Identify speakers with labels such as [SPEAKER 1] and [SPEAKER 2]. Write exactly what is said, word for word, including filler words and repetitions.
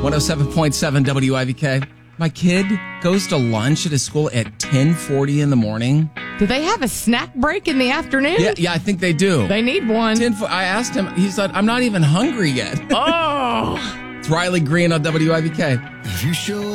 [SPEAKER 1] one oh seven point seven W I V K. My kid goes to lunch at his school at ten forty in the morning.
[SPEAKER 2] Do they have a snack break in the afternoon?
[SPEAKER 1] Yeah, yeah, I think they do.
[SPEAKER 2] They need one.
[SPEAKER 1] ten, I asked him, he said, I'm not even hungry yet.
[SPEAKER 2] Oh.
[SPEAKER 1] It's Riley Green on W I V K.
[SPEAKER 3] If you show